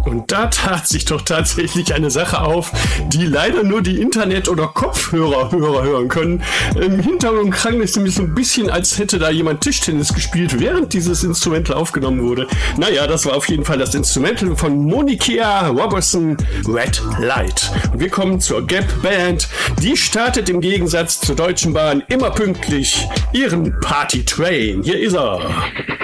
Und da tat sich doch tatsächlich eine Sache auf, die leider nur die Internet- oder Kopfhörer hören können. Im Hintergrund klang es nämlich so ein bisschen, als hätte da jemand Tischtennis gespielt, während dieses Instrumental aufgenommen wurde. Naja, das war auf jeden Fall das Instrumental von Monika Robertson, Red Light. Und wir kommen zur Gap Band. Die startet im Gegensatz zur Deutschen Bahn immer pünktlich ihren Party Train. Hier ist er.